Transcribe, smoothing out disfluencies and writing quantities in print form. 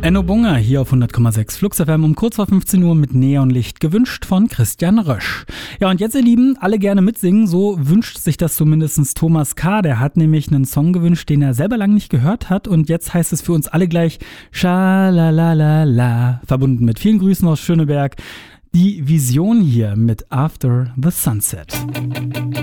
Enno Bunger hier auf 100,6 Flux FM um kurz vor 15 Uhr mit Neonlicht, gewünscht von Christian Rösch. Ja, und jetzt, ihr Lieben, alle gerne mitsingen, so wünscht sich das zumindest Thomas K., der hat nämlich einen Song gewünscht, den er selber lange nicht gehört hat, und jetzt heißt es für uns alle gleich Schalalala, verbunden mit vielen Grüßen aus Schöneberg, die Vision hier mit After the Sunset.